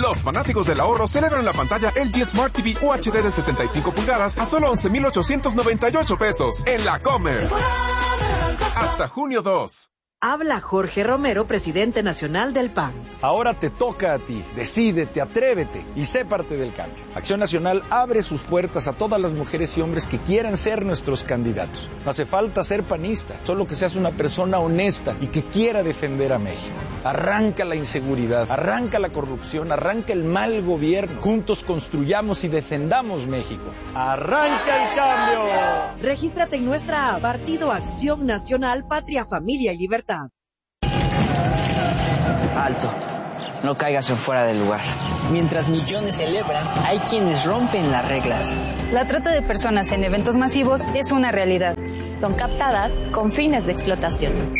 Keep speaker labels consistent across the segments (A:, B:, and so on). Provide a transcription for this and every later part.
A: Los fanáticos del ahorro celebran la pantalla LG Smart TV UHD de 75 pulgadas a solo 11,898 pesos en la Comer. Hasta junio 2.
B: Habla Jorge Romero, presidente nacional del PAN.
C: Ahora te toca a ti. Decídete, atrévete y sé parte del cambio. Acción Nacional abre sus puertas a todas las mujeres y hombres que quieran ser nuestros candidatos. No hace falta ser panista, solo que seas una persona honesta y que quiera defender a México. Arranca la inseguridad, arranca la corrupción, arranca el mal gobierno. Juntos construyamos y defendamos México. ¡Arranca el cambio!
B: Regístrate en nuestra app, Partido Acción Nacional, Patria, Familia y Libertad.
D: Alto, no caigas en fuera del lugar. Mientras millones celebran, hay quienes rompen las reglas.
E: La trata de personas en eventos masivos es una realidad.
F: Son captadas con fines de explotación.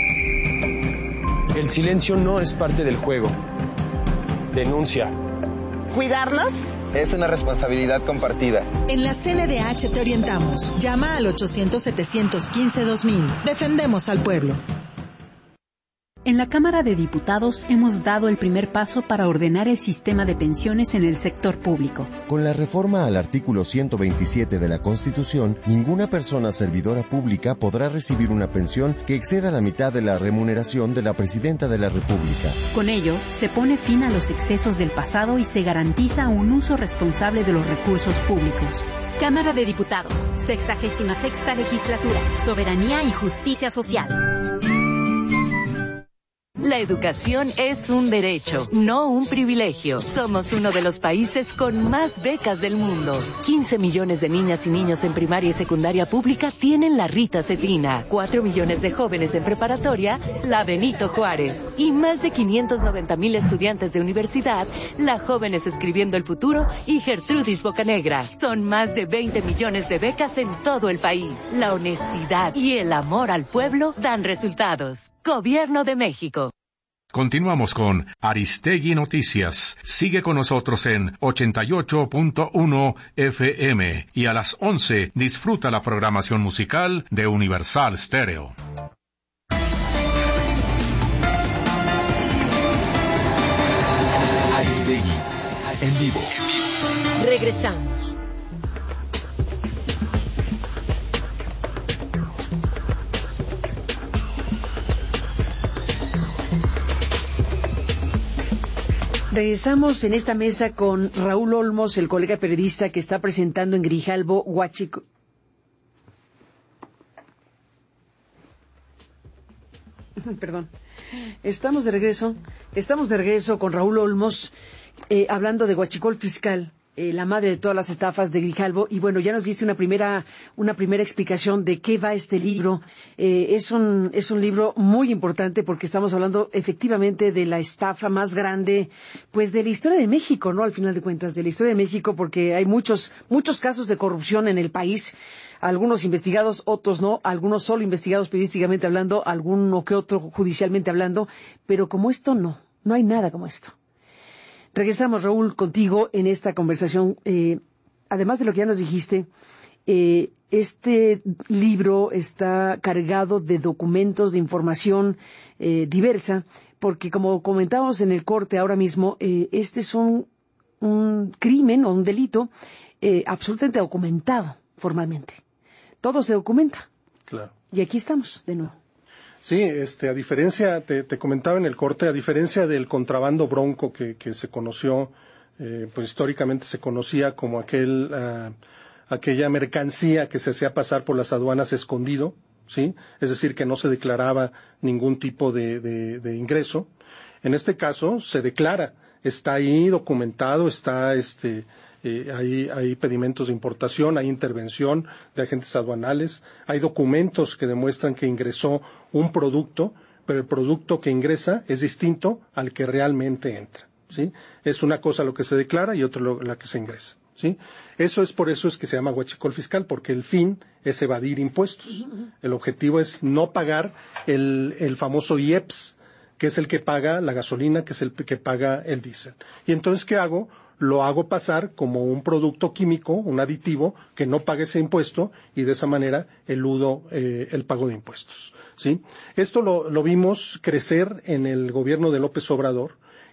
G: El silencio no es parte del juego. Denuncia.
H: ¿Cuidarnos?
I: Es una responsabilidad compartida.
H: En la CNDH te orientamos. Llama al 800-715-2000. Defendemos al pueblo.
J: En la Cámara de Diputados hemos dado el primer paso para ordenar el sistema de pensiones en el sector público.
K: Con la reforma al artículo 127 de la Constitución, ninguna persona servidora pública podrá recibir una pensión que exceda la mitad de la remuneración de la Presidenta de la República.
J: Con ello, se pone fin a los excesos del pasado y se garantiza un uso responsable de los recursos públicos.
L: Cámara de Diputados, 66ª Legislatura, Soberanía y Justicia Social.
M: La educación es un derecho, no un privilegio. Somos uno de los países con más becas del mundo. 15 millones de niñas y niños en primaria y secundaria pública tienen la Rita Cetina. 4 millones de jóvenes en preparatoria, la Benito Juárez. Y más de 590,000 estudiantes de universidad, la Jóvenes Escribiendo el Futuro y Gertrudis Bocanegra. Son más de 20 millones de becas en todo el país. La honestidad y el amor al pueblo dan resultados. Gobierno de México.
N: Continuamos con Aristegui Noticias. Sigue con nosotros en 88.1 FM y a las 11 disfruta la programación musical de Universal Stereo.
O: Aristegui, en vivo.
L: Regresamos.
P: Regresamos en esta mesa con Raúl Olmos, el colega periodista que está presentando en Grijalbo Huachicolfiscal. Perdón. Estamos de regreso con Raúl Olmos, hablando de Huachicolfiscal, la madre de todas las estafas de Grijalbo. Y bueno, ya nos diste una primera explicación de qué va este libro. Es un libro muy importante porque estamos hablando efectivamente de la estafa más grande, pues de la historia de México, ¿no? Al final de cuentas, de la historia de México, porque hay muchos casos de corrupción en el país. Algunos investigados, otros no, algunos solo investigados periodísticamente hablando, alguno que otro judicialmente hablando, pero como esto no hay nada como esto. Regresamos, Raúl, contigo en esta conversación. Además de lo que ya nos dijiste, este libro está cargado de documentos, de información diversa, porque como comentábamos en el corte ahora mismo, este es un crimen o un delito absolutamente documentado formalmente. Todo se documenta. Claro. Y aquí estamos de nuevo.
Q: Sí, a diferencia, te comentaba en el corte, a diferencia del contrabando bronco que se conoció, pues históricamente se conocía como aquella mercancía que se hacía pasar por las aduanas escondido, ¿sí? Es decir, que no se declaraba ningún tipo de ingreso. En este caso se declara, está ahí documentado, hay pedimentos de importación, hay intervención de agentes aduanales, hay documentos que demuestran que ingresó un producto, pero el producto que ingresa es distinto al que realmente entra, ¿sí? Es una cosa lo que se declara y otra la que se ingresa, ¿sí? Por eso es que se llama huachicolfiscal, porque el fin es evadir impuestos. El objetivo es no pagar el famoso IEPS, que es el que paga la gasolina, que es el que paga el diésel. Y entonces, ¿qué hago? Lo hago pasar como un producto químico, un aditivo, que no pague ese impuesto y de esa manera eludo el pago de impuestos, ¿sí? Esto lo vimos crecer en el gobierno de López Obrador,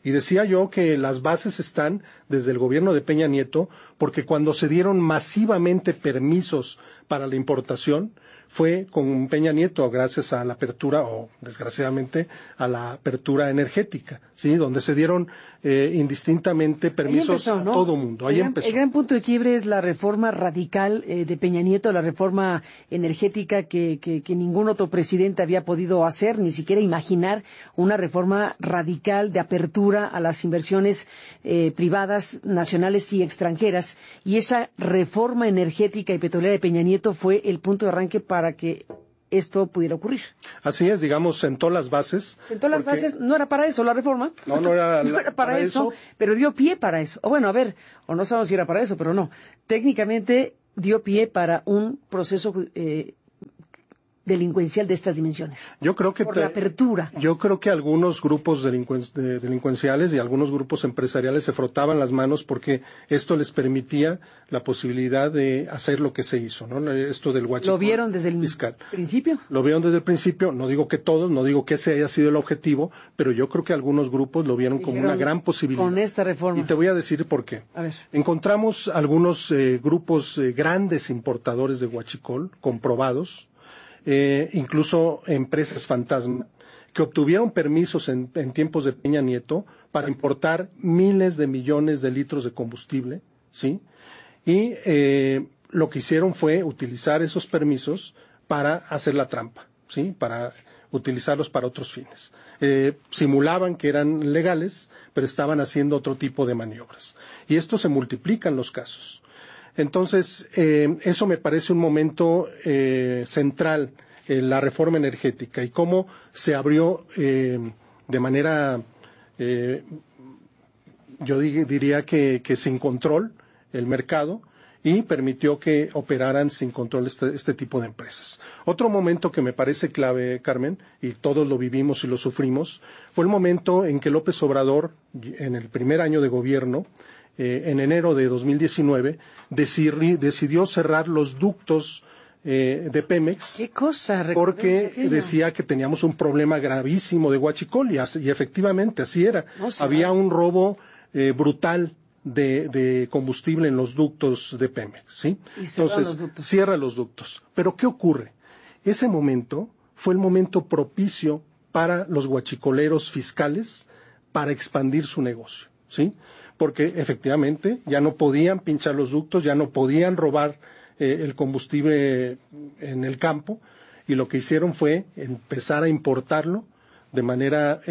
Q: Y decía yo que las bases están desde el gobierno de Peña Nieto, porque cuando se dieron masivamente permisos para la importación, fue con Peña Nieto, gracias a la apertura, o desgraciadamente, a la apertura energética, ¿sí? Donde se dieron indistintamente permisos a todo mundo. Ahí empezó.
P: El gran punto de quiebre es la reforma radical de Peña Nieto, la reforma energética que ningún otro presidente había podido hacer, ni siquiera imaginar una reforma radical de apertura a las inversiones privadas, nacionales y extranjeras. Y esa reforma energética y petrolera de Peña Nieto fue el punto de arranque para que esto pudiera ocurrir.
Q: Así es, digamos, sentó las bases.
P: Sentó las bases, no era para eso la reforma.
Q: No era,
P: no era para eso, pero dio pie para eso. O bueno, a ver, o no sabemos si era para eso, pero no. Técnicamente dio pie para un proceso delincuencial de estas dimensiones.
Q: Yo creo que
P: por la apertura.
Q: Yo creo que algunos grupos delincuenciales y algunos grupos empresariales se frotaban las manos porque esto les permitía la posibilidad de hacer lo que se hizo, ¿no? Esto del huachicol.
P: ¿Lo vieron desde el principio?
Q: Lo vieron desde el principio, no digo que todos, no digo que ese haya sido el objetivo, pero yo creo que algunos grupos lo vieron como una gran posibilidad.
P: Con esta reforma.
Q: Y te voy a decir por qué.
P: A ver.
Q: Encontramos algunos grupos grandes importadores de huachicol, comprobados, incluso empresas fantasma, que obtuvieron permisos en tiempos de Peña Nieto para importar miles de millones de litros de combustible, ¿sí? Y lo que hicieron fue utilizar esos permisos para hacer la trampa, ¿sí? Para utilizarlos para otros fines. Simulaban que eran legales, pero estaban haciendo otro tipo de maniobras. Y esto se multiplica en los casos. Entonces, eso me parece un momento central en la reforma energética y cómo se abrió de manera, yo diría que sin control el mercado y permitió que operaran sin control este tipo de empresas. Otro momento que me parece clave, Carmen, y todos lo vivimos y lo sufrimos, fue el momento en que López Obrador, en el primer año de gobierno, en enero de 2019, decidió cerrar los ductos de Pemex.
P: ¿Qué cosa?
Q: Porque decía que teníamos un problema gravísimo de huachicol y efectivamente así era. Había un robo brutal de combustible en los ductos de Pemex, ¿sí? Entonces, cierra los ductos. Pero ¿qué ocurre? Ese momento fue el momento propicio para los huachicoleros fiscales para expandir su negocio, ¿sí? Porque efectivamente ya no podían pinchar los ductos, ya no podían robar el combustible en el campo, y lo que hicieron fue empezar a importarlo de manera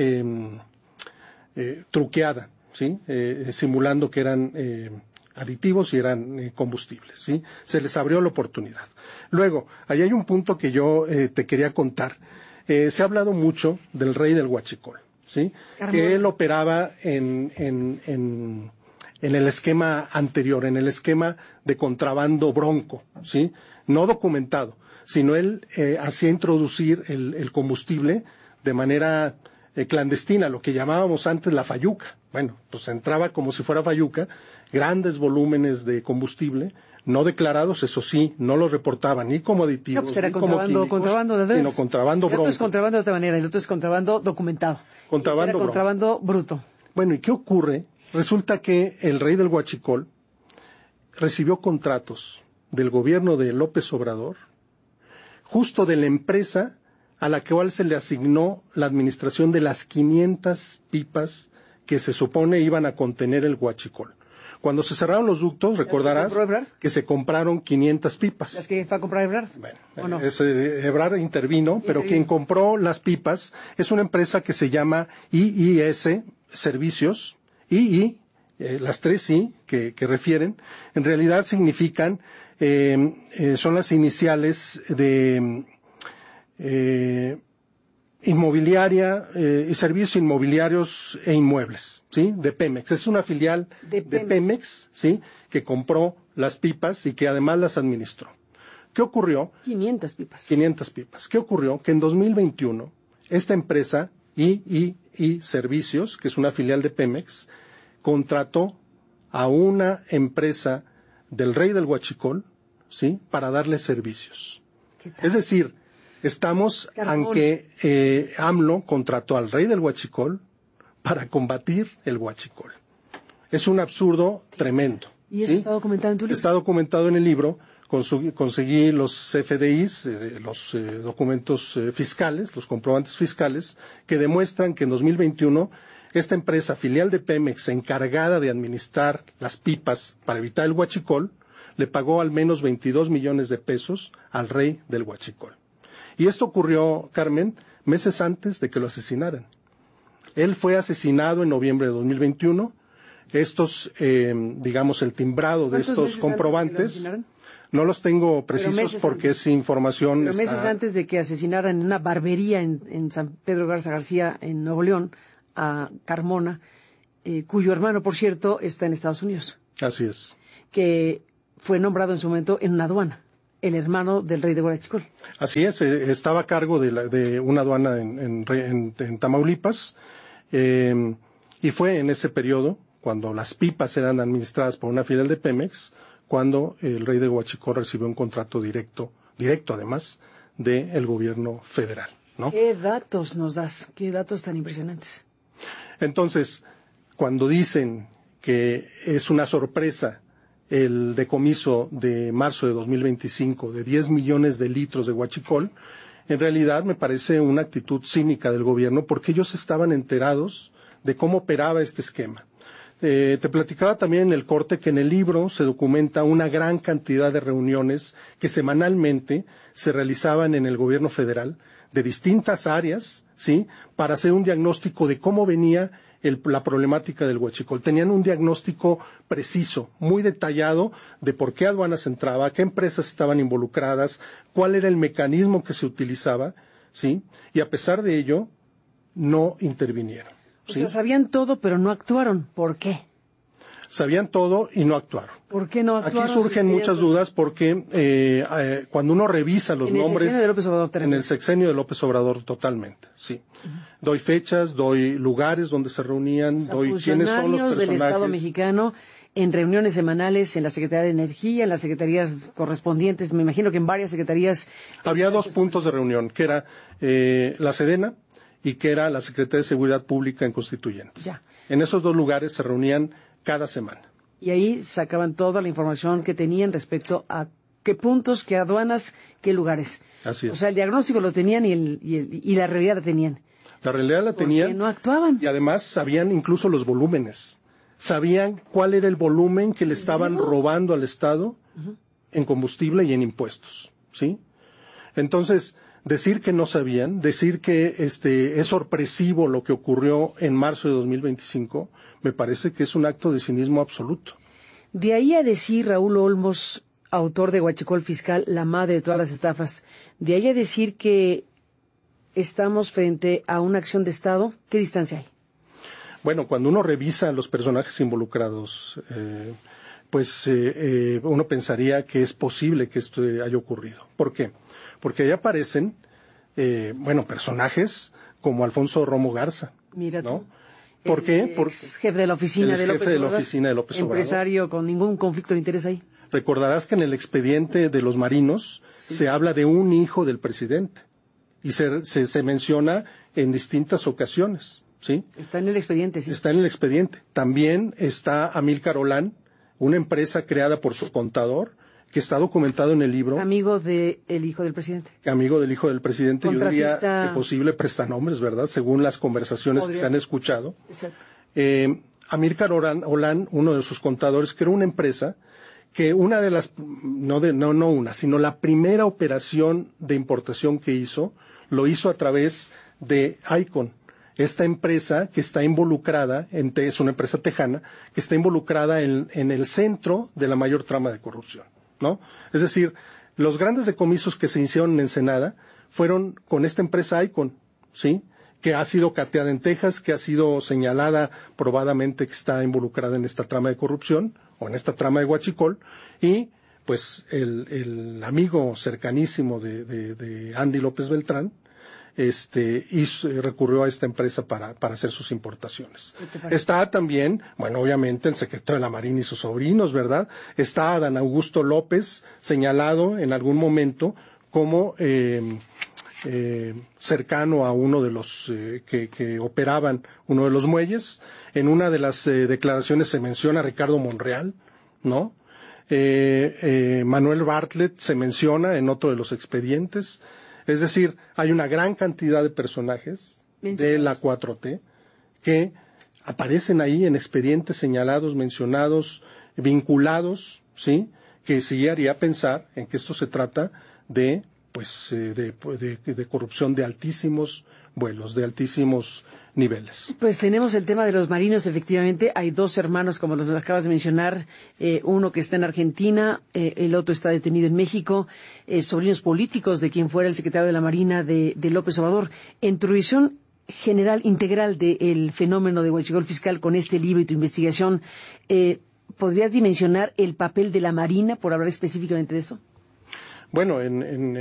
Q: truqueada, ¿sí? Simulando que eran aditivos y eran combustibles, ¿sí? Se les abrió la oportunidad. Luego, ahí hay un punto que yo te quería contar. Se ha hablado mucho del rey del huachicol, ¿sí? Que él operaba en el esquema anterior, en el esquema de contrabando bronco, ¿sí? No documentado, sino él hacía introducir el combustible de manera clandestina, lo que llamábamos antes la fayuca. Bueno, pues entraba como si fuera fayuca, grandes volúmenes de combustible, no declarados, eso sí, no los reportaban ni como aditivos,
P: no, pues era
Q: ni
P: contrabando,
Q: como químicos, sino contrabando bronco.
P: El otro es contrabando de otra manera, el otro es contrabando documentado.
Q: Contrabando
P: bruto.
Q: Bueno, ¿y qué ocurre? Resulta que el rey del huachicol recibió contratos del gobierno de López Obrador, justo de la empresa a la cual se le asignó la administración de las 500 pipas que se supone iban a contener el huachicol. Cuando se cerraron los ductos, recordarás que se compraron 500 pipas.
P: ¿Las que fue a comprar Ebrard?
Q: Bueno, Ebrard intervino, pero quien compró las pipas es una empresa que se llama IIS Servicios. Las tres I que refieren, en realidad significan, son las iniciales de inmobiliaria y servicios inmobiliarios e inmuebles, ¿sí? De Pemex. Es una filial de Pemex, ¿sí? Que compró las pipas y que además las administró. ¿Qué ocurrió?
P: 500 pipas.
Q: 500 pipas. ¿Qué ocurrió? Que en 2021 esta empresa II Servicios, que es una filial de Pemex, contrató a una empresa del rey del huachicol, ¿sí? Para darle servicios. Es decir, estamos, aunque AMLO contrató al rey del huachicol para combatir el huachicol. Es un absurdo tremendo.
P: ¿Y eso está documentado en tu libro?
Q: Está documentado en el libro. Conseguí los CFDIs, los documentos fiscales, los comprobantes fiscales, que demuestran que en 2021 esta empresa filial de Pemex, encargada de administrar las pipas para evitar el huachicol, le pagó al menos 22 millones de pesos al rey del huachicol. Y esto ocurrió, Carmen, meses antes de que lo asesinaran. Él fue asesinado en noviembre de 2021. Estos, el timbrado de estos comprobantes, no los tengo precisos porque es información.
P: Pero meses antes de que asesinaran en una barbería en San Pedro Garza García, en Nuevo León, a Carmona, cuyo hermano, por cierto, está en Estados Unidos.
Q: Así es.
P: Que fue nombrado en su momento en una aduana, el hermano del rey de Huachicol.
Q: Así es, estaba a cargo de una aduana en Tamaulipas, y fue en ese periodo, cuando las pipas eran administradas por una filial de Pemex, cuando el rey de Huachicol recibió un contrato directo además, del gobierno federal, ¿no?
P: ¿Qué datos nos das? ¿Qué datos tan impresionantes?
Q: Entonces, cuando dicen que es una sorpresa el decomiso de marzo de 2025 de 10 millones de litros de huachicol, en realidad me parece una actitud cínica del gobierno, porque ellos estaban enterados de cómo operaba este esquema. Te platicaba también en el corte que en el libro se documenta una gran cantidad de reuniones que semanalmente se realizaban en el gobierno federal de distintas áreas, ¿sí?, para hacer un diagnóstico de cómo venía la problemática del huachicol. Tenían un diagnóstico preciso, muy detallado, de por qué aduanas entraba, qué empresas estaban involucradas, cuál era el mecanismo que se utilizaba, ¿sí? Y a pesar de ello, no intervinieron.
P: O sea, sabían todo, pero no actuaron. ¿Por qué?
Q: Sabían todo y no actuaron.
P: ¿Por qué no actuaron?
Q: Aquí surgen muchas dudas porque cuando uno revisa los nombres...
P: En el sexenio de López Obrador.
Q: En el sexenio de López Obrador, totalmente, sí. Doy fechas, doy lugares donde se reunían, doy quiénes son los personajes.
P: Del Estado mexicano en reuniones semanales en la Secretaría de Energía, en las secretarías correspondientes, me imagino que en varias secretarías...
Q: Había dos puntos de reunión, que era la Sedena y que era la Secretaría de Seguridad Pública en Constituyentes.
P: Ya.
Q: En esos dos lugares se reunían cada semana.
P: Y ahí sacaban toda la información que tenían respecto a qué puntos, qué aduanas, qué lugares.
Q: Así es.
P: O sea, el diagnóstico lo tenían y la realidad la tenían.
Q: La realidad la tenían.
P: Porque no actuaban.
Q: Y además sabían incluso los volúmenes. Sabían cuál era el volumen que le estaban robando al Estado en combustible y en impuestos, ¿sí? Entonces, decir que no sabían, decir que es sorpresivo lo que ocurrió en marzo de 2025, me parece que es un acto de cinismo absoluto.
P: De ahí a decir, Raúl Olmos, autor de Huachicol Fiscal, la madre de todas las estafas, de ahí a decir que estamos frente a una acción de Estado, ¿qué distancia hay?
Q: Bueno, cuando uno revisa a los personajes involucrados, uno pensaría que es posible que esto haya ocurrido. ¿Por qué? Porque ahí aparecen, personajes como Alfonso Romo Garza.
P: Mira
Q: ¿no?
P: tú.
Q: ¿Por qué?
P: Jefe de la oficina de López Obrador. Empresario con ningún conflicto de interés ahí.
Q: Recordarás que en el expediente de los marinos se habla de un hijo del presidente y se menciona en distintas ocasiones, ¿sí?
P: Está en el expediente, sí.
Q: Está en el expediente. También está Amílcar Olán, una empresa creada por su contador, que está documentado en el libro.
P: Amigo del hijo del presidente.
Q: Amigo del hijo del presidente, yo diría que posible prestanombres, ¿verdad? Según las conversaciones que se han escuchado.
P: Exacto.
Q: Amílcar Olán, uno de sus contadores, creó una empresa que una de las, sino la primera operación de importación que hizo, lo hizo a través de Icon. Esta empresa que está involucrada, es una empresa tejana, que está involucrada en el centro de la mayor trama de corrupción, ¿no? Es decir, los grandes decomisos que se hicieron en Ensenada fueron con esta empresa Icon, ¿sí? Que ha sido cateada en Texas, que ha sido señalada probadamente que está involucrada en esta trama de corrupción, o en esta trama de huachicol, y pues el amigo cercanísimo de Andy López Beltrán, recurrió a esta empresa para hacer sus importaciones. Está también, obviamente el secretario de la Marina y sus sobrinos, ¿verdad? Está Adán Augusto López, señalado en algún momento como cercano a uno de los que operaban uno de los muelles. En una de las declaraciones se menciona a Ricardo Monreal, ¿no? Manuel Bartlett se menciona en otro de los expedientes. Es decir, hay una gran cantidad de personajes de la 4T que aparecen ahí en expedientes señalados, mencionados, vinculados, ¿sí? Que sí haría pensar en que esto se trata de corrupción de altísimos vuelos, de altísimos niveles.
P: Pues tenemos el tema de los marinos, efectivamente. Hay 2 hermanos, como los acabas de mencionar, uno que está en Argentina, el otro está detenido en México, sobrinos políticos de quien fuera el secretario de la Marina de López Obrador. En tu visión general, integral del fenómeno de huachicol fiscal con este libro y tu investigación, ¿podrías dimensionar el papel de la Marina, por hablar específicamente de eso?
Q: Bueno, en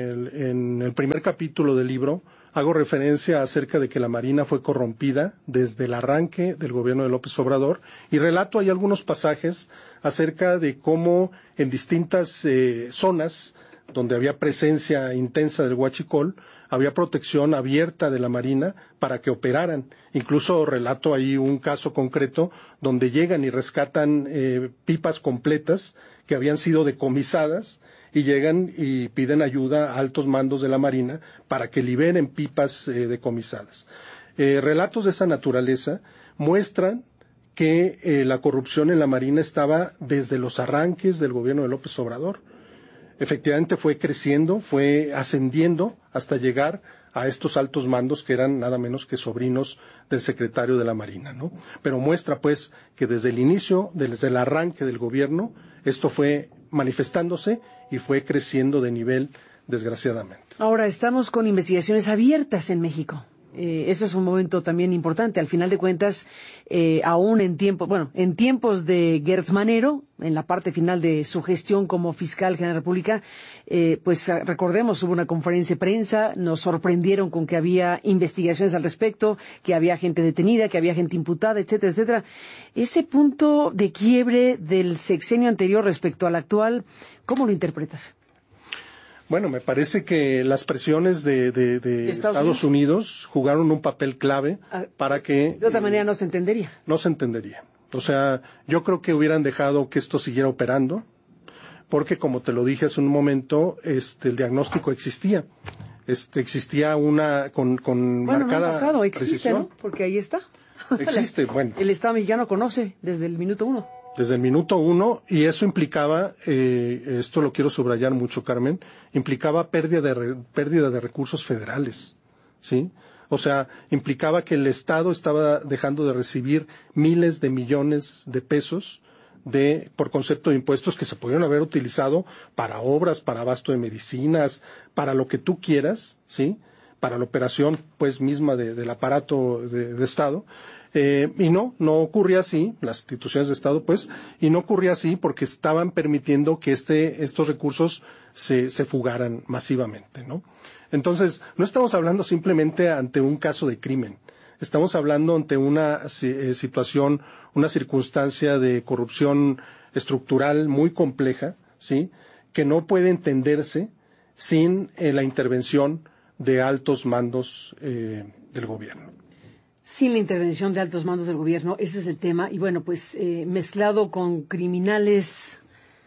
Q: el primer capítulo del libro hago referencia acerca de que la Marina fue corrompida desde el arranque del gobierno de López Obrador y relato ahí algunos pasajes acerca de cómo en distintas zonas donde había presencia intensa del huachicol, había protección abierta de la Marina para que operaran. Incluso relato ahí un caso concreto donde llegan y rescatan pipas completas que habían sido decomisadas y llegan y piden ayuda a altos mandos de la Marina para que liberen pipas decomisadas. Relatos de esa naturaleza muestran que la corrupción en la Marina estaba desde los arranques del gobierno de López Obrador. Efectivamente fue creciendo, fue ascendiendo hasta llegar a estos altos mandos que eran nada menos que sobrinos del secretario de la Marina, ¿no? Pero muestra pues que desde el inicio, desde el arranque del gobierno, esto fue manifestándose y fue creciendo de nivel, desgraciadamente.
P: Ahora estamos con investigaciones abiertas en México. Ese es un momento también importante. Al final de cuentas, aún en tiempos de Gertz Manero, en la parte final de su gestión como fiscal general de la República, pues recordemos, hubo una conferencia de prensa, nos sorprendieron con que había investigaciones al respecto, que había gente detenida, que había gente imputada, etcétera, etcétera. Ese punto de quiebre del sexenio anterior respecto al actual, ¿cómo lo interpretas?
Q: Bueno, me parece que las presiones de Estados Unidos jugaron un papel clave para que...
P: De otra manera no se entendería.
Q: No se entendería. O sea, yo creo que hubieran dejado que esto siguiera operando, porque como te lo dije hace un momento, el diagnóstico existía. Existía una con marcada
P: no ha pasado, existe,
Q: precisión.
P: ¿no? Porque ahí está.
Q: Existe, bueno.
P: El Estado mexicano conoce desde el minuto 1.
Q: Desde el minuto 1, y eso implicaba, esto lo quiero subrayar mucho, Carmen, implicaba pérdida de recursos federales, ¿sí? O sea, implicaba que el Estado estaba dejando de recibir miles de millones de pesos por concepto de impuestos que se podrían haber utilizado para obras, para abasto de medicinas, para lo que tú quieras, ¿sí? Para la operación, pues, misma del aparato de Estado. Y no ocurría así, las instituciones de Estado, pues, y no ocurría así porque estaban permitiendo que estos recursos se fugaran masivamente, ¿no? Entonces, no estamos hablando simplemente ante un caso de crimen, estamos hablando ante una situación, una circunstancia de corrupción estructural muy compleja, ¿sí? Que no puede entenderse sin la intervención de altos mandos del gobierno.
P: Sin la intervención de altos mandos del gobierno, ese es el tema. Y bueno, pues mezclado con criminales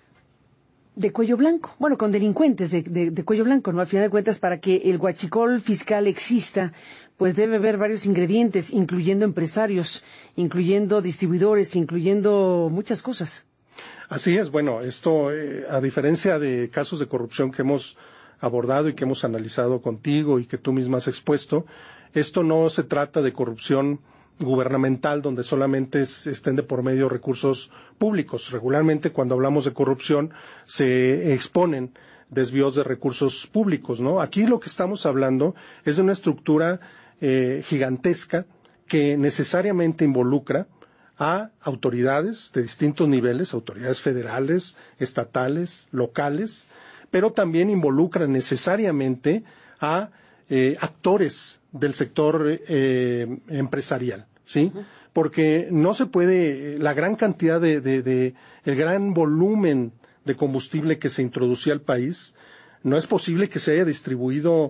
P: de cuello blanco, con delincuentes de cuello blanco, ¿no? Al final de cuentas, para que el huachicol fiscal exista, pues debe haber varios ingredientes, incluyendo empresarios, incluyendo distribuidores, incluyendo muchas cosas.
Q: Así es, esto, a diferencia de casos de corrupción que hemos abordado y que hemos analizado contigo y que tú misma has expuesto, esto no se trata de corrupción gubernamental donde solamente estén de por medio recursos públicos. Regularmente cuando hablamos de corrupción se exponen desvíos de recursos públicos, ¿no? Aquí lo que estamos hablando es de una estructura gigantesca que necesariamente involucra a autoridades de distintos niveles, autoridades federales, estatales, locales, pero también involucra necesariamente a actores del sector empresarial, ¿sí? Porque no se puede, la gran cantidad el gran volumen de combustible que se introducía al país, no es posible que se haya distribuido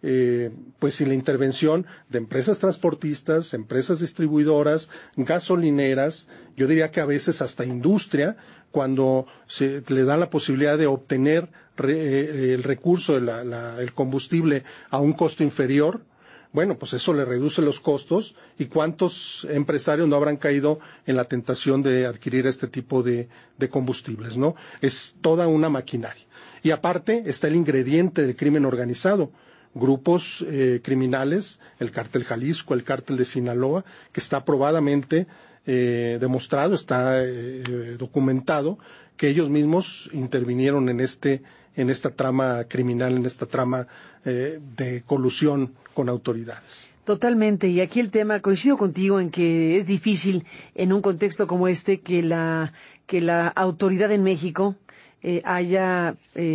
Q: pues sin la intervención de empresas transportistas, empresas distribuidoras, gasolineras, yo diría que a veces hasta industria, cuando se le da la posibilidad de obtener el recurso, el combustible a un costo inferior, bueno, pues eso le reduce los costos, y cuántos empresarios no habrán caído en la tentación de adquirir este tipo de combustibles, ¿no? Es toda una maquinaria. Y aparte está el ingrediente del crimen organizado, grupos criminales, el cártel Jalisco, el cártel de Sinaloa, que está probadamente demostrado, está documentado, que ellos mismos intervinieron en esta trama criminal, en esta trama de colusión con autoridades.
P: Totalmente, y aquí el tema, coincido contigo en que es difícil en un contexto como este que la autoridad en México haya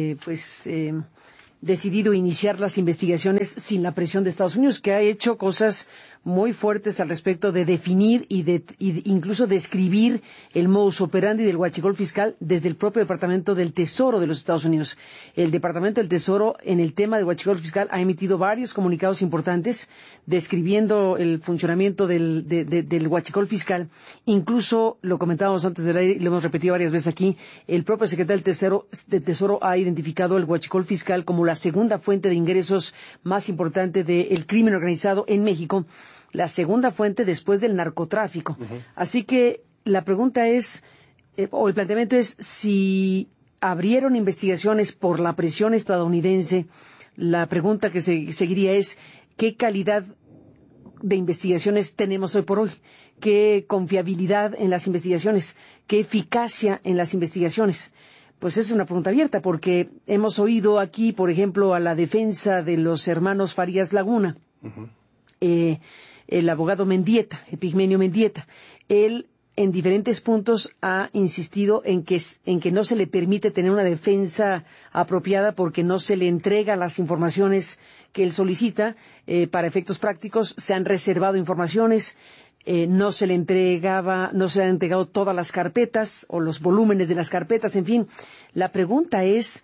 P: decidido iniciar las investigaciones sin la presión de Estados Unidos, que ha hecho cosas muy fuertes al respecto de definir y incluso describir el modus operandi del huachicol fiscal desde el propio Departamento del Tesoro de los Estados Unidos. El Departamento del Tesoro en el tema de huachicol fiscal ha emitido varios comunicados importantes describiendo el funcionamiento del huachicol fiscal. Incluso, lo comentábamos antes del aire y lo hemos repetido varias veces aquí, el propio secretario del Tesoro ha identificado el huachicol fiscal como la segunda fuente de ingresos más importante del crimen organizado en México, la segunda fuente después del narcotráfico. Uh-huh. Así que la pregunta es, o el planteamiento es, si abrieron investigaciones por la presión estadounidense, la pregunta que seguiría es, ¿qué calidad de investigaciones tenemos hoy por hoy? ¿Qué confiabilidad en las investigaciones? ¿Qué eficacia en las investigaciones? Pues es una pregunta abierta, porque hemos oído aquí, por ejemplo, a la defensa de los hermanos Farías Laguna, uh-huh. El abogado Mendieta, Epigmenio Mendieta. Él, en diferentes puntos, ha insistido en que no se le permite tener una defensa apropiada porque no se le entrega las informaciones que él solicita. Para efectos prácticos, se han reservado informaciones. No se le han entregado todas las carpetas o los volúmenes de las carpetas, en fin. La pregunta es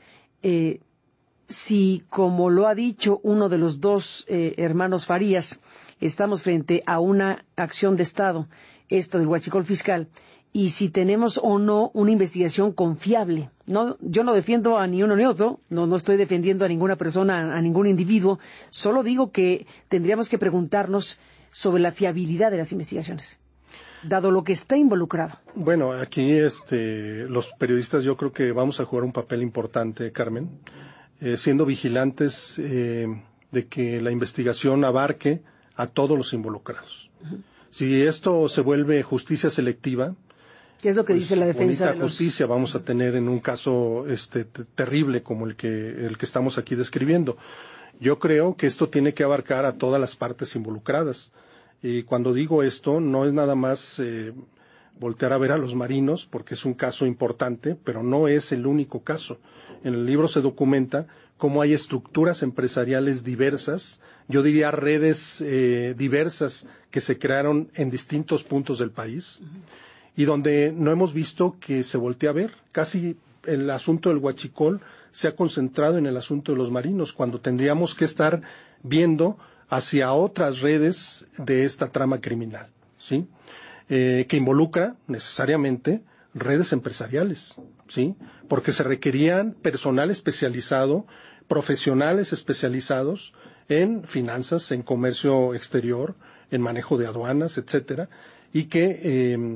P: si, como lo ha dicho uno de los dos hermanos Farías, estamos frente a una acción de Estado, esto del huachicol fiscal, y si tenemos o no una investigación confiable. No, yo no defiendo a ni uno ni otro, no estoy defendiendo a ninguna persona, a ningún individuo, solo digo que tendríamos que preguntarnos sobre la fiabilidad de las investigaciones, dado lo que está involucrado.
Q: Bueno, aquí los periodistas yo creo que vamos a jugar un papel importante, Carmen, siendo vigilantes de que la investigación abarque a todos los involucrados. Uh-huh. Si esto se vuelve justicia selectiva,
P: ¿qué es lo que dice la defensa?
Q: Bonita justicia vamos a tener en un caso terrible como el que estamos aquí describiendo. Yo creo que esto tiene que abarcar a todas las partes involucradas. Y cuando digo esto, no es nada más voltear a ver a los marinos, porque es un caso importante, pero no es el único caso. En el libro se documenta cómo hay estructuras empresariales diversas, yo diría redes diversas que se crearon en distintos puntos del país, uh-huh. y donde no hemos visto que se voltee a ver. Casi el asunto del huachicol se ha concentrado en el asunto de los marinos, cuando tendríamos que estar viendo hacia otras redes de esta trama criminal, ¿sí? Que involucra necesariamente redes empresariales, ¿sí? Porque se requerían personal especializado, profesionales especializados en finanzas, en comercio exterior, en manejo de aduanas, etcétera, y que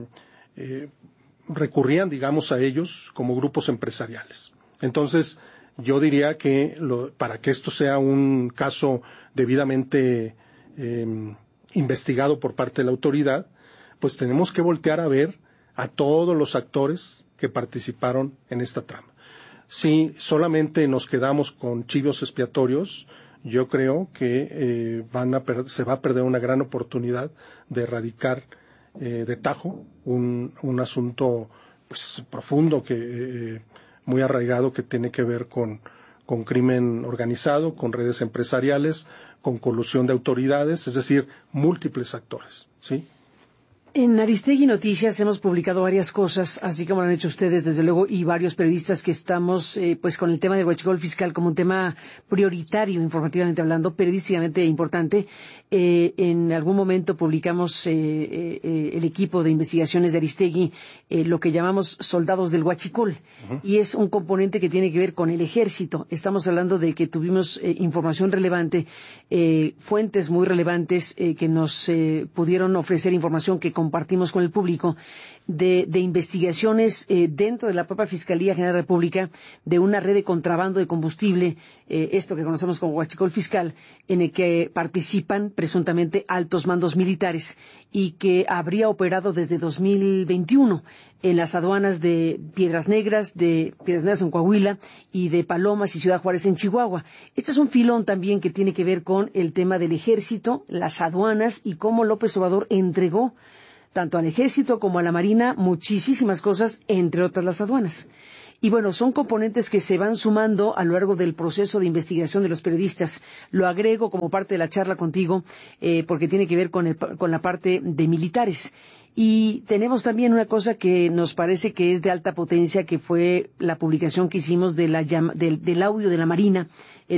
Q: recurrían, digamos, a ellos como grupos empresariales. Entonces, yo diría que para que esto sea un caso debidamente investigado por parte de la autoridad, pues tenemos que voltear a ver a todos los actores que participaron en esta trama. Si solamente nos quedamos con chivos expiatorios, yo creo que se va a perder una gran oportunidad de erradicar de tajo un asunto pues profundo, muy arraigado, que tiene que ver con crimen organizado, con redes empresariales, con colusión de autoridades, es decir, múltiples actores, ¿sí?
P: En Aristegui Noticias hemos publicado varias cosas, así como lo han hecho ustedes, desde luego, y varios periodistas que estamos pues con el tema del huachicol fiscal como un tema prioritario, informativamente hablando, periodísticamente importante. En algún momento publicamos el equipo de investigaciones de Aristegui, lo que llamamos soldados del huachicol, y es un componente que tiene que ver con el ejército. Estamos hablando de que tuvimos información relevante, fuentes muy relevantes que nos pudieron ofrecer información que compartimos con el público de investigaciones dentro de la propia Fiscalía General de la República de una red de contrabando de combustible, esto que conocemos como huachicol fiscal, en el que participan presuntamente altos mandos militares y que habría operado desde 2021 en las aduanas de Piedras Negras en Coahuila y de Palomas y Ciudad Juárez en Chihuahua. Este es un filón también que tiene que ver con el tema del ejército, las aduanas y cómo López Obrador entregó tanto al ejército como a la marina muchísimas cosas, entre otras las aduanas. Y bueno, son componentes que se van sumando a lo largo del proceso de investigación de los periodistas. Lo agrego como parte de la charla contigo, porque tiene que ver con la parte de militares. Y tenemos también una cosa que nos parece que es de alta potencia, que fue la publicación que hicimos del audio de la Marina,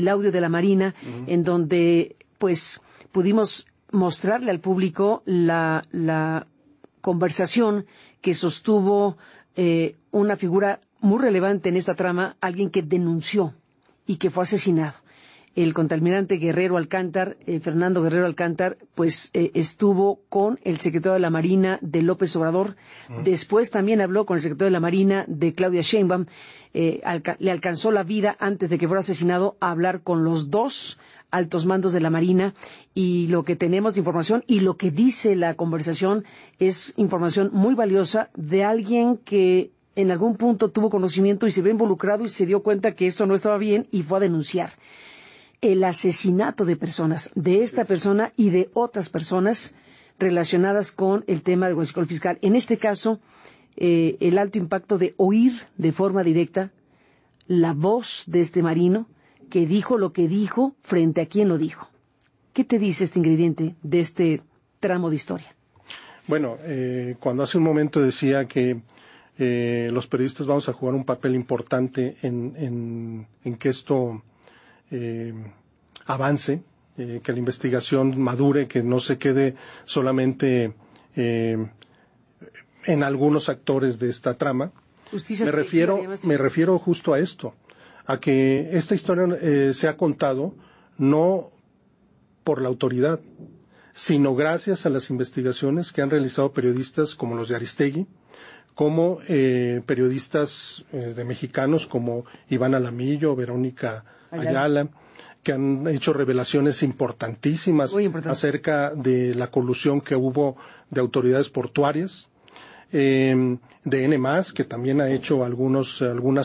P: en donde pues pudimos mostrarle al público la conversación que sostuvo una figura muy relevante en esta trama, alguien que denunció y que fue asesinado. El contraalmirante Fernando Guerrero Alcántar, pues estuvo con el secretario de la Marina de López Obrador. Después también habló con el secretario de la Marina de Claudia Sheinbaum. Le alcanzó la vida antes de que fuera asesinado a hablar con los dos altos mandos de la Marina, y lo que tenemos de información y lo que dice la conversación es información muy valiosa de alguien que en algún punto tuvo conocimiento y se vio involucrado y se dio cuenta que eso no estaba bien y fue a denunciar el asesinato de personas, de esta persona y de otras personas relacionadas con el tema del huachicol fiscal. En este caso, el alto impacto de oír de forma directa la voz de este marino que dijo lo que dijo frente a quien lo dijo. ¿Qué te dice este ingrediente de este tramo de historia?
Q: Bueno, cuando hace un momento decía que los periodistas vamos a jugar un papel importante en que esto avance, que la investigación madure, que no se quede solamente en algunos actores de esta trama. Me refiero justo a esto, a que esta historia se ha contado no por la autoridad, sino gracias a las investigaciones que han realizado periodistas como los de Aristegui, como periodistas de mexicanos como Iván Alamillo, Verónica Ayala, que han hecho revelaciones importantísimas acerca de la colusión que hubo de autoridades portuarias, de N+, que también ha hecho algunas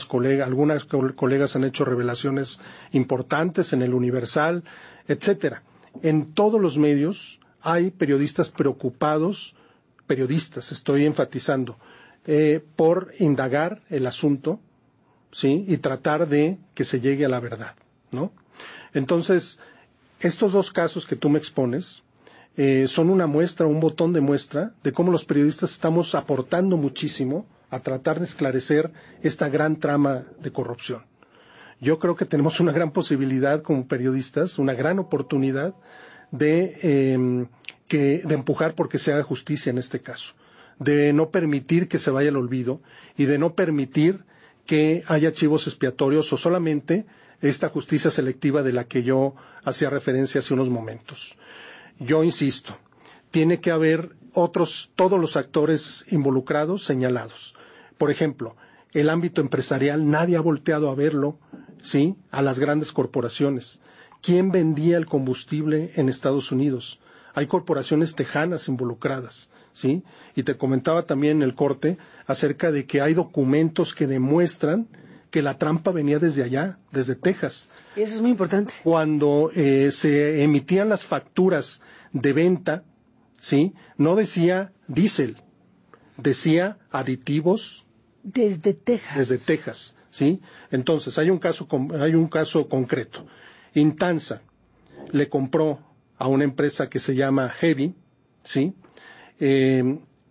Q: colegas han hecho revelaciones importantes en el Universal, etcétera. En todos los medios hay periodistas preocupados, estoy enfatizando, por indagar el asunto, ¿sí? Y tratar de que se llegue a la verdad, ¿no? Entonces, estos dos casos que tú me expones son una muestra, un botón de muestra de cómo los periodistas estamos aportando muchísimo a tratar de esclarecer esta gran trama de corrupción. Yo creo que tenemos una gran posibilidad como periodistas, una gran oportunidad de empujar porque se haga justicia en este caso, de no permitir que se vaya al olvido y de no permitir que haya chivos expiatorios o solamente esta justicia selectiva de la que yo hacía referencia hace unos momentos. Yo insisto, tiene que haber todos los actores involucrados señalados. Por ejemplo, el ámbito empresarial, nadie ha volteado a verlo, ¿sí? A las grandes corporaciones. ¿Quién vendía el combustible en Estados Unidos? Hay corporaciones tejanas involucradas, ¿sí? Y te comentaba también en el corte acerca de que hay documentos que demuestran que la trampa venía desde allá, desde Texas.
P: Eso es muy importante.
Q: Cuando se emitían las facturas de venta, ¿sí? No decía diésel, decía aditivos.
P: Desde
Q: Texas, ¿sí? Entonces, hay un caso concreto. Intanza le compró a una empresa que se llama Heavy, ¿sí?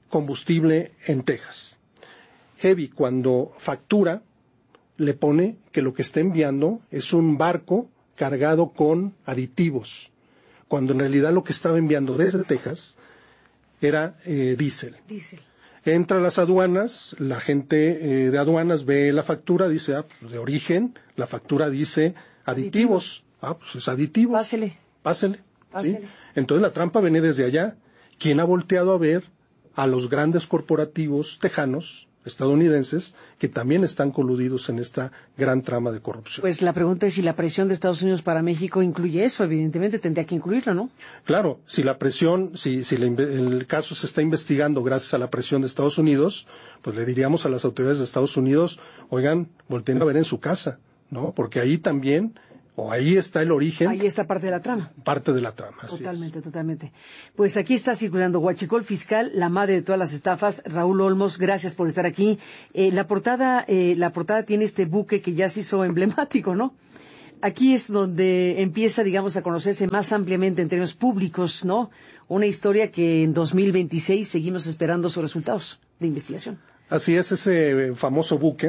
Q: combustible en Texas. Heavy, cuando factura, le pone que lo que está enviando es un barco cargado con aditivos, cuando en realidad lo que estaba enviando desde Texas era diésel. Entra a las aduanas, la gente de aduanas ve la factura, dice, pues de origen, la factura dice aditivos. Pues es aditivo. Pásele. ¿Sí? Entonces la trampa viene desde allá. ¿Quién ha volteado a ver a los grandes corporativos tejanos, estadounidenses, que también están coludidos en esta gran trama de corrupción?
P: Pues la pregunta es si la presión de Estados Unidos para México incluye eso. Evidentemente tendría que incluirlo, ¿no? Claro, si la presión, el caso se está investigando gracias a la presión de Estados Unidos, pues le diríamos a las autoridades de Estados Unidos, oigan, volteen a ver en su casa, ¿no? Porque ahí también, o ahí está el origen. Ahí está parte de la trama. Parte de la trama, así es. Totalmente. Pues aquí está circulando Huachicol Fiscal, la madre de todas las estafas. Raúl Olmos, gracias por estar aquí. La portada tiene este buque que ya se hizo emblemático, ¿no? Aquí es donde empieza, digamos, a conocerse más ampliamente en términos públicos, ¿no? Una historia que en 2026 seguimos esperando sus resultados de investigación. Así es, ese famoso buque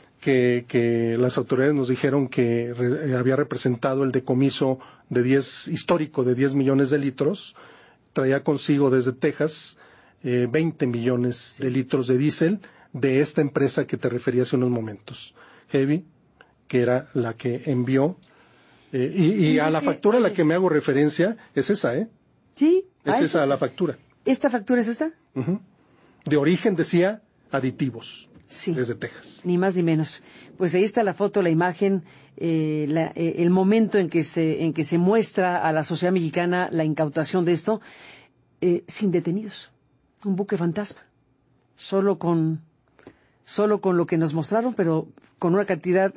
P: que las autoridades nos dijeron que había representado el decomiso histórico de 10 millones de litros, traía consigo desde Texas 20 millones de litros de diésel de esta empresa que te refería hace unos momentos, Heavy, que era la que envió, y a la factura a la que me hago referencia es esa, Sí. Es esa la factura. ¿Esta factura es esta? Uh-huh. De origen decía aditivos. Sí. Desde Texas. Ni más ni menos. Pues ahí está la foto, la imagen, el momento en que se muestra a la sociedad mexicana la incautación de esto, sin detenidos. Un buque fantasma. Solo con lo que nos mostraron, pero con una cantidad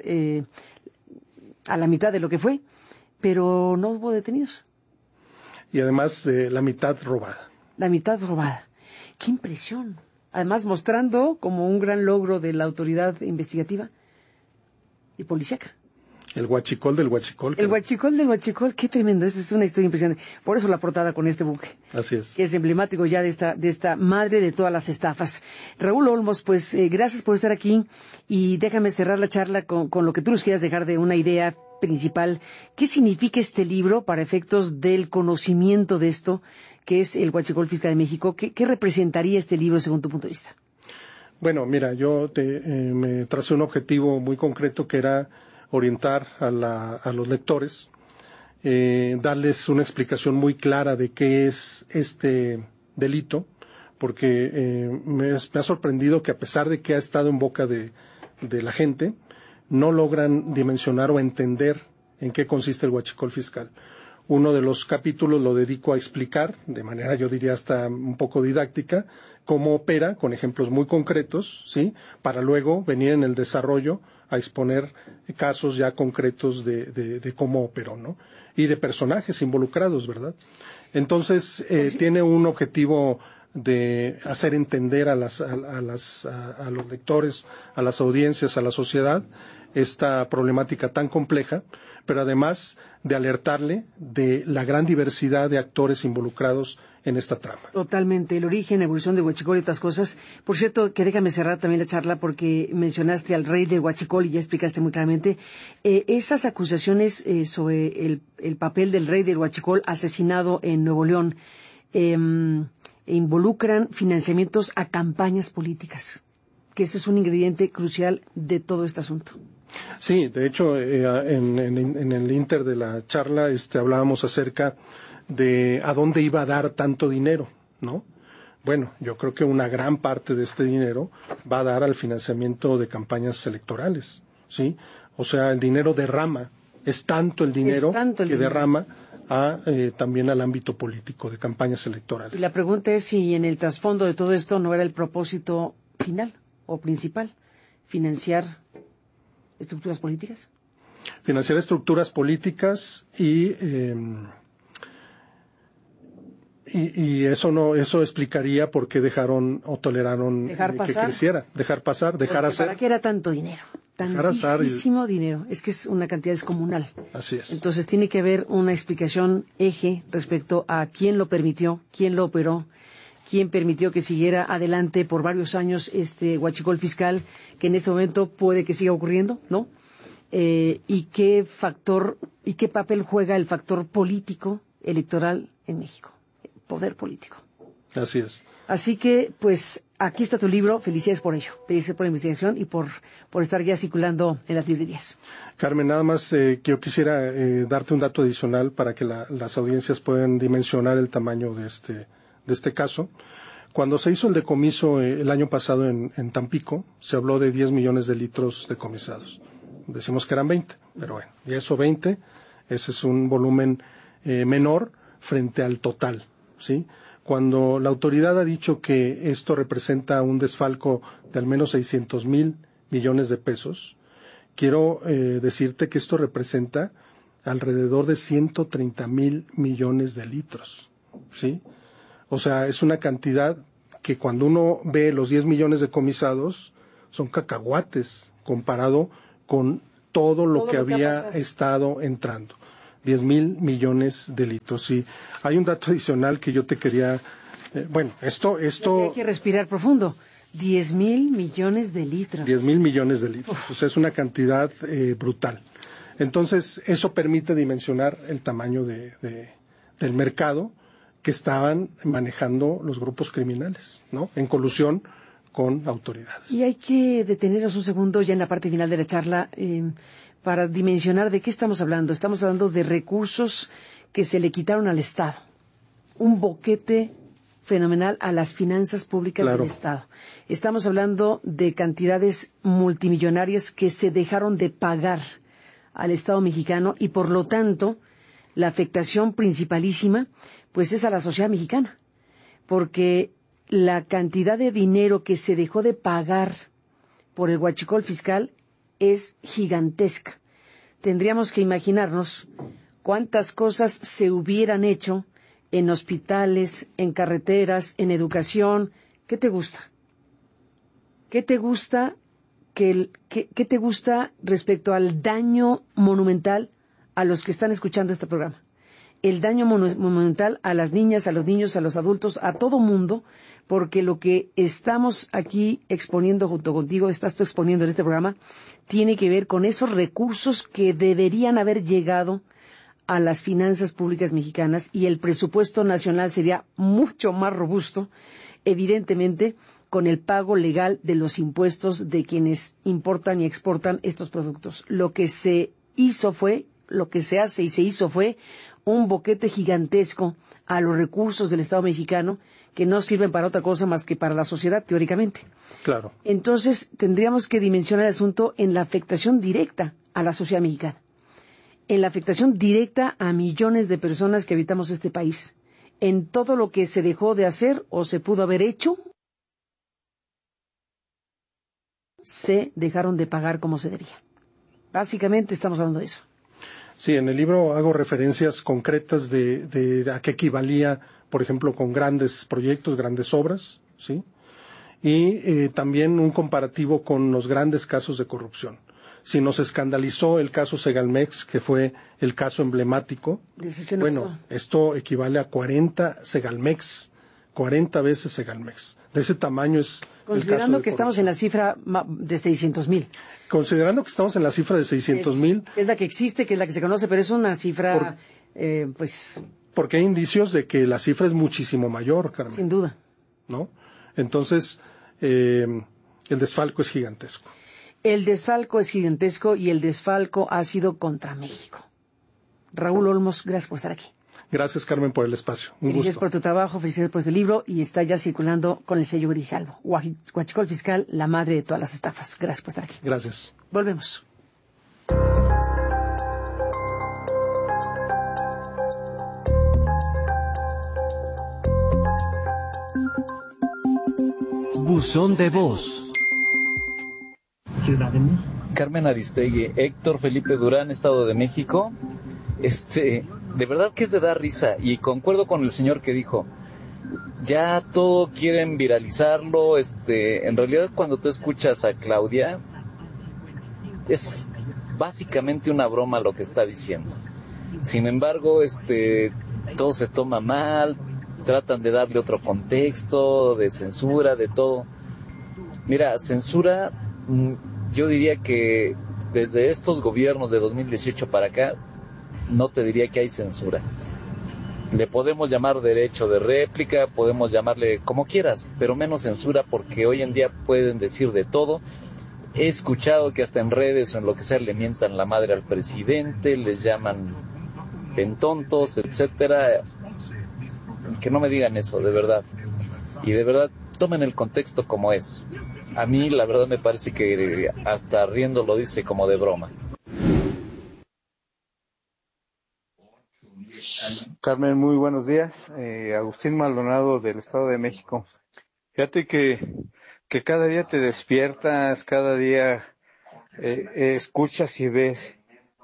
P: a la mitad de lo que fue, pero no hubo detenidos. Y además la mitad robada. La mitad robada. ¡Qué impresión! Además, mostrando como un gran logro de la autoridad investigativa y policíaca. El huachicol del huachicol. El huachicol del huachicol, qué tremendo. Esa es una historia impresionante. Por eso la portada con este buque. Así es. Que es emblemático ya de esta madre de todas las estafas. Raúl Olmos, pues gracias por estar aquí y déjame cerrar la charla con lo que tú nos quieras dejar de una idea principal. ¿Qué significa este libro para efectos del conocimiento de esto, que es el Huachicol Fiscal de México? ¿Qué representaría este libro según tu punto de vista? Bueno, mira, yo me tracé un objetivo muy concreto que era orientar a los lectores, darles una explicación muy clara de qué es este delito, porque me ha sorprendido que a pesar de que ha estado en boca de la gente, no logran dimensionar o entender en qué consiste el huachicol fiscal. Uno de los capítulos lo dedico a explicar, de manera yo diría hasta un poco didáctica, cómo opera, con ejemplos muy concretos, ¿sí? Para luego venir en el desarrollo a exponer casos ya concretos de cómo operó, ¿no? Y de personajes involucrados, ¿verdad? Entonces, tiene un objetivo de hacer entender a los lectores, a las audiencias, a la sociedad, esta problemática tan compleja, pero además de alertarle de la gran diversidad de actores involucrados en esta trama. Totalmente, el origen, evolución de Huachicol y otras cosas. Por cierto, que déjame cerrar también la charla porque mencionaste al rey de Huachicol y ya explicaste muy claramente. Esas acusaciones sobre el papel del rey de Huachicol asesinado en Nuevo León involucran financiamientos a campañas políticas, que ese es un ingrediente crucial de todo este asunto. Sí, de hecho, en el inter de la charla hablábamos acerca de a dónde iba a dar tanto dinero, ¿no? Bueno, yo creo que una gran parte de este dinero va a dar al financiamiento de campañas electorales, ¿sí? O sea, el dinero derrama, es tanto el dinero que derrama también al ámbito político de campañas electorales. Y la pregunta es si en el trasfondo de todo esto no era el propósito final o principal, financiar estructuras políticas. Financiar estructuras políticas y eso explicaría por qué dejaron o toleraron que creciera, dejar pasar, dejar hacer. ¿Para qué era tanto dinero? Tantísimo dinero. Es que es una cantidad descomunal. Así es. Entonces tiene que haber una explicación eje respecto a quién lo permitió, quién lo operó, quién permitió que siguiera adelante por varios años este huachicol fiscal, que en este momento puede que siga ocurriendo, ¿no? Y qué papel juega el factor político electoral en México, poder político.
Q: Así es.
P: Así que, pues, aquí está tu libro. Felicidades por ello. Felicidades por la investigación y por estar ya circulando en las librerías.
Q: Carmen, nada más que yo quisiera darte un dato adicional para que las audiencias puedan dimensionar el tamaño de este caso. Cuando se hizo el decomiso el año pasado en Tampico, se habló de 10 millones de litros decomisados. Decimos que eran 20, pero bueno, 10 o 20, ese es un volumen menor frente al total, ¿sí? Cuando la autoridad ha dicho que esto representa un desfalco de al menos 600,000 millones de pesos, quiero decirte que esto representa alrededor de 130,000 millones de litros, ¿sí? O sea, es una cantidad que cuando uno ve los 10 millones decomisados, son cacahuates comparado con todo lo que había estado entrando. 10,000 millones de litros. Y hay un dato adicional que yo te quería... esto...
P: Hay que respirar profundo. 10,000 millones de litros.
Q: 10,000 millones de litros. O sea, es una cantidad brutal. Entonces, eso permite dimensionar el tamaño del mercado que estaban manejando los grupos criminales, ¿no? En colusión con autoridades.
P: Y hay que detenernos un segundo ya en la parte final de la charla para dimensionar de qué estamos hablando. Estamos hablando de recursos que se le quitaron al Estado. Un boquete fenomenal a las finanzas públicas del Estado. Estamos hablando de cantidades multimillonarias que se dejaron de pagar al Estado mexicano y, por lo tanto, la afectación principalísima, pues, es a la sociedad mexicana. Porque la cantidad de dinero que se dejó de pagar por el huachicol fiscal es gigantesca. Tendríamos que imaginarnos cuántas cosas se hubieran hecho en hospitales, en carreteras, en educación. ¿Qué te gusta? ¿Qué te gusta qué te gusta respecto al daño monumental a los que están escuchando este programa? El daño monumental a las niñas, a los niños, a los adultos, a todo mundo, porque lo que estamos aquí exponiendo junto contigo, estás tú exponiendo en este programa, tiene que ver con esos recursos que deberían haber llegado a las finanzas públicas mexicanas, y el presupuesto nacional sería mucho más robusto, evidentemente, con el pago legal de los impuestos de quienes importan y exportan estos productos. Lo que se hace y se hizo fue un boquete gigantesco a los recursos del Estado mexicano que no sirven para otra cosa más que para la sociedad, teóricamente.
Q: Claro.
P: Entonces, tendríamos que dimensionar el asunto en la afectación directa a la sociedad mexicana, en la afectación directa a millones de personas que habitamos este país, en todo lo que se dejó de hacer o se pudo haber hecho, se dejaron de pagar como se debía. Básicamente estamos hablando de eso.
Q: Sí, en el libro hago referencias concretas de a qué equivalía, por ejemplo, con grandes proyectos, grandes obras, ¿sí? Y también un comparativo con los grandes casos de corrupción. Si nos escandalizó el caso Segalmex, que fue el caso emblemático, bueno, esto equivale a 40 Segalmex, 40 veces Segalmex. De ese tamaño es
P: considerando que estamos en la cifra de 600,000.
Q: Considerando que estamos en la cifra de 600,000.
P: Es la que existe, que es la que se conoce, pero es una cifra,
Q: porque hay indicios de que la cifra es muchísimo mayor, Carmen.
P: Sin duda.
Q: ¿No? Entonces, el desfalco es gigantesco.
P: El desfalco es gigantesco y el desfalco ha sido contra México. Raúl Olmos, gracias por estar aquí.
Q: Gracias, Carmen, por el espacio.
P: Felicidades por tu trabajo, felicidades por este libro, y está ya circulando con el sello Grijalvo. Huachicol Fiscal, la madre de todas las estafas. Gracias por estar aquí.
Q: Gracias.
P: Volvemos.
O: Buzón de voz.
R: Ciudad de México. Carmen Aristegui, Héctor Felipe Durán, Estado de México. De verdad que es de dar risa, y concuerdo con el señor que dijo, ya todo quieren viralizarlo. En realidad, cuando tú escuchas a Claudia, es básicamente una broma lo que está diciendo. Sin embargo, todo se toma mal, tratan de darle otro contexto, de censura, de todo. Mira, censura, yo diría que desde estos gobiernos de 2018 para acá, no te diría que hay censura. Le podemos llamar derecho de réplica, podemos llamarle como quieras, pero menos censura, porque hoy en día pueden decir de todo. He escuchado que hasta en redes o en lo que sea le mientan la madre al presidente, les llaman pentontos, etcétera. Que no me digan eso, de verdad. Y de verdad, tomen el contexto como es. A mí, la verdad, me parece que hasta riendo lo dice como de broma.
S: Carmen, muy buenos días. Agustín Maldonado del Estado de México. Fíjate que cada día te despiertas, cada día escuchas y ves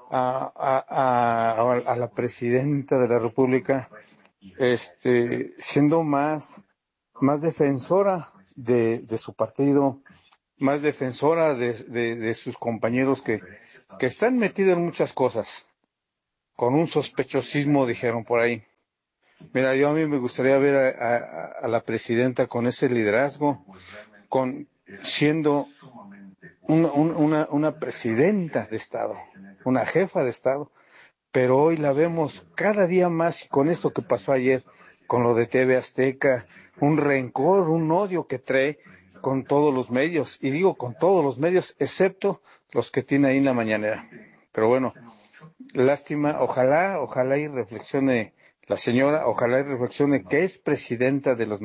S: a la presidenta de la República siendo más defensora de su partido, más defensora de sus compañeros que están metidos en muchas cosas, con un sospechosismo, dijeron por ahí. Mira, a mí me gustaría ver a la presidenta con ese liderazgo, siendo una presidenta de Estado, una jefa de Estado, pero hoy la vemos cada día más, y con esto que pasó ayer, con lo de TV Azteca, un rencor, un odio que trae con todos los medios, y digo con todos los medios, excepto los que tiene ahí en la mañanera. Pero bueno, lástima, ojalá y reflexione la señora, ojalá y reflexione que es presidenta de los